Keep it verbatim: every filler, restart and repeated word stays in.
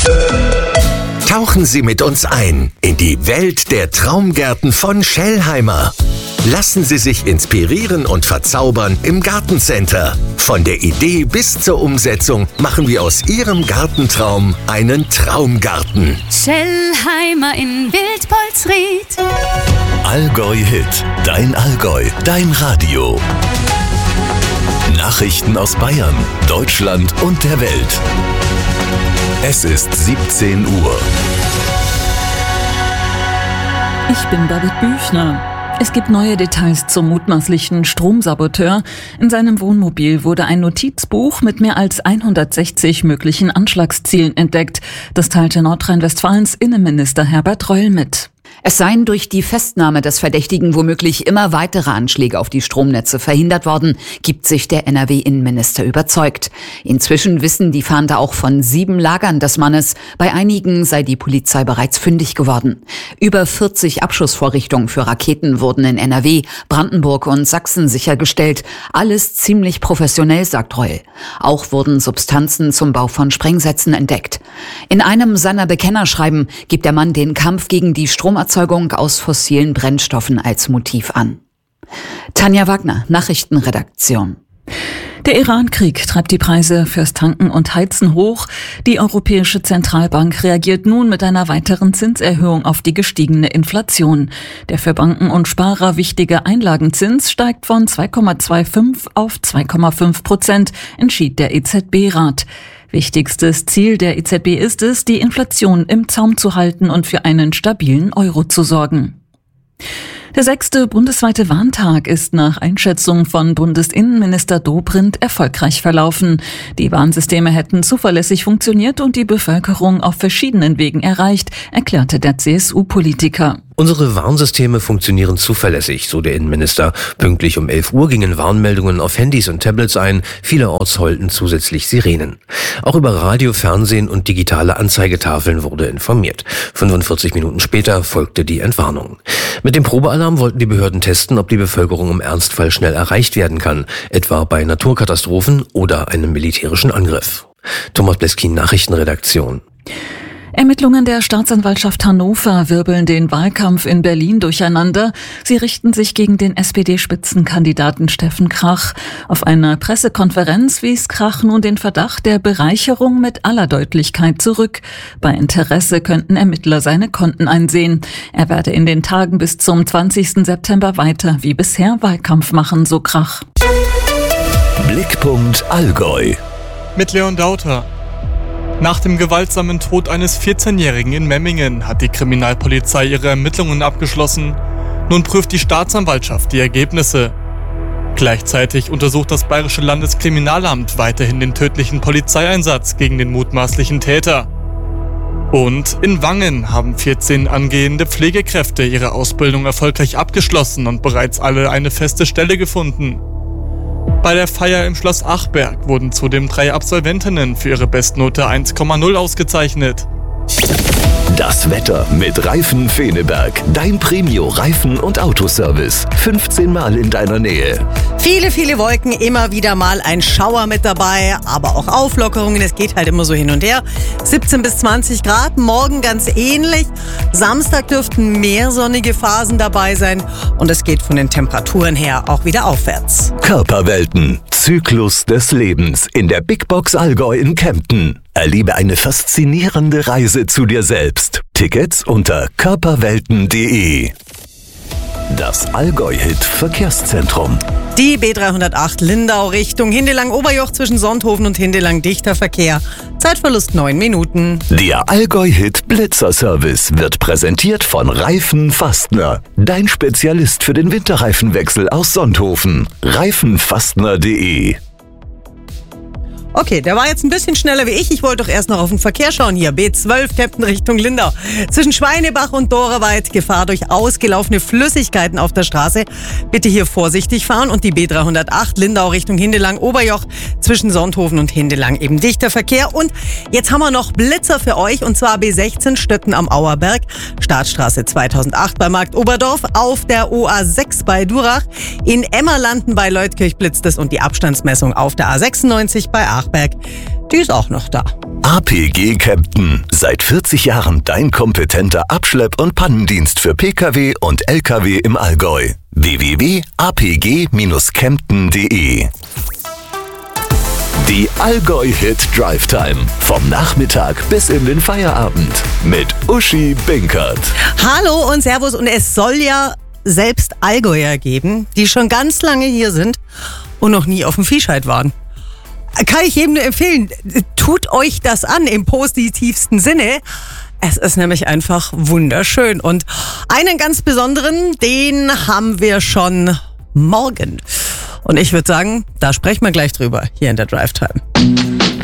Tauchen Sie mit uns ein in die Welt der Traumgärten von Schellheimer. Lassen Sie sich inspirieren und verzaubern im Gartencenter. Von der Idee bis zur Umsetzung machen wir aus Ihrem Gartentraum einen Traumgarten. Schellheimer in Wildpolsried. Allgäu Hit, dein Allgäu, dein Radio. Nachrichten aus Bayern, Deutschland und der Welt. Es ist siebzehn Uhr. Ich bin David Büchner. Es gibt neue Details zum mutmaßlichen Stromsaboteur. In seinem Wohnmobil wurde ein Notizbuch mit mehr als hundertsechzig möglichen Anschlagszielen entdeckt. Das teilte Nordrhein-Westfalens Innenminister Herbert Reul mit. Es seien durch die Festnahme des Verdächtigen womöglich immer weitere Anschläge auf die Stromnetze verhindert worden, gibt sich der N R W-Innenminister überzeugt. Inzwischen wissen die Fahnder auch von sieben Lagern des Mannes. Bei einigen sei die Polizei bereits fündig geworden. Über vierzig Abschussvorrichtungen für Raketen wurden in N R W, Brandenburg und Sachsen sichergestellt. Alles ziemlich professionell, sagt Reul. Auch wurden Substanzen zum Bau von Sprengsätzen entdeckt. In einem seiner Bekennerschreiben gibt der Mann den Kampf gegen die Stromerzeugung aus fossilen Brennstoffen als Motiv an. Tanja Wagner, Nachrichtenredaktion. Der Iran-Krieg treibt die Preise fürs Tanken und Heizen hoch. Die Europäische Zentralbank reagiert nun mit einer weiteren Zinserhöhung auf die gestiegene Inflation. Der für Banken und Sparer wichtige Einlagenzins steigt von zwei Komma fünfundzwanzig auf zwei Komma fünf Prozent, entschied der E Z B-Rat. Wichtigstes Ziel der E Z B ist es, die Inflation im Zaum zu halten und für einen stabilen Euro zu sorgen. Der sechste bundesweite Warntag ist nach Einschätzung von Bundesinnenminister Dobrindt erfolgreich verlaufen. Die Warnsysteme hätten zuverlässig funktioniert und die Bevölkerung auf verschiedenen Wegen erreicht, erklärte der C S U-Politiker. Unsere Warnsysteme funktionieren zuverlässig, so der Innenminister. Pünktlich um elf Uhr gingen Warnmeldungen auf Handys und Tablets ein. Vielerorts heulten zusätzlich Sirenen. Auch über Radio, Fernsehen und digitale Anzeigetafeln wurde informiert. fünfundvierzig Minuten später folgte die Entwarnung. Mit dem Probealarm wollten die Behörden testen, ob die Bevölkerung im Ernstfall schnell erreicht werden kann, etwa bei Naturkatastrophen oder einem militärischen Angriff. Thomas Bleskin, Nachrichtenredaktion. Ermittlungen der Staatsanwaltschaft Hannover wirbeln den Wahlkampf in Berlin durcheinander. Sie richten sich gegen den S P D-Spitzenkandidaten Steffen Krach. Auf einer Pressekonferenz wies Krach nun den Verdacht der Bereicherung mit aller Deutlichkeit zurück. Bei Interesse könnten Ermittler seine Konten einsehen. Er werde in den Tagen bis zum zwanzigsten September weiter wie bisher Wahlkampf machen, so Krach. Blickpunkt Allgäu. Mit Leon Dauter. Nach dem gewaltsamen Tod eines vierzehnjährigen in Memmingen hat die Kriminalpolizei ihre Ermittlungen abgeschlossen. Nun prüft die Staatsanwaltschaft die Ergebnisse. Gleichzeitig untersucht das Bayerische Landeskriminalamt weiterhin den tödlichen Polizeieinsatz gegen den mutmaßlichen Täter. Und in Wangen haben vierzehn angehende Pflegekräfte ihre Ausbildung erfolgreich abgeschlossen und bereits alle eine feste Stelle gefunden. Bei der Feier im Schloss Achberg wurden zudem drei Absolventinnen für ihre Bestnote eins Komma null ausgezeichnet. Das Wetter mit Reifen Feneberg. Dein Premio-Reifen- und Autoservice. fünfzehn Mal in deiner Nähe. Viele, viele Wolken, immer wieder mal ein Schauer mit dabei, aber auch Auflockerungen. Es geht halt immer so hin und her. siebzehn bis zwanzig Grad, morgen ganz ähnlich. Samstag dürften mehr sonnige Phasen dabei sein und es geht von den Temperaturen her auch wieder aufwärts. Körperwelten. Zyklus des Lebens in der Big Box Allgäu in Kempten. Erlebe eine faszinierende Reise zu dir selbst. Tickets unter körperwelten punkt de. Das Allgäu-Hit Verkehrszentrum. Die B dreihundertacht Lindau Richtung Hindelang-Oberjoch zwischen Sonthofen und Hindelang dichter Verkehr. Zeitverlust neun Minuten. Der Allgäu-Hit Blitzer-Service wird präsentiert von Reifen Fastner. Dein Spezialist für den Winterreifenwechsel aus Sonthofen. reifenfastner punkt de. Okay, der war jetzt ein bisschen schneller wie ich. Ich wollte doch erst noch auf den Verkehr schauen hier. B zwölf Kempten Richtung Lindau. Zwischen Schweinebach und Doreweit Gefahr durch ausgelaufene Flüssigkeiten auf der Straße. Bitte hier vorsichtig fahren. Und die B dreihundertacht Lindau Richtung Hindelang-Oberjoch zwischen Sonthofen und Hindelang eben dichter Verkehr. Und jetzt haben wir noch Blitzer für euch. Und zwar B sechzehn Stötten am Auerberg. Startstraße zweitausendacht bei Markt Oberdorf. Auf der O A sechs bei Durach. In Emmerlanden bei Leutkirch blitzt es. Und die Abstandsmessung auf der A sechsundneunzig bei Aachen Machberg, die ist auch noch da. A P G Kempten. Seit vierzig Jahren dein kompetenter Abschlepp- und Pannendienst für Pkw und Lkw im Allgäu. w w w punkt a p g dash kempten punkt d e Die Allgäu-Hit Drive Time. Vom Nachmittag bis in den Feierabend. Mit Uschi Binkert. Hallo und Servus. Und es soll ja selbst Allgäuer geben, die schon ganz lange hier sind und noch nie auf dem Viehscheid waren. Kann ich jedem nur empfehlen. Tut euch das an im positivsten Sinne. Es ist nämlich einfach wunderschön. Und einen ganz besonderen, den haben wir schon morgen. Und ich würde sagen, da sprechen wir gleich drüber hier in der Drive Time.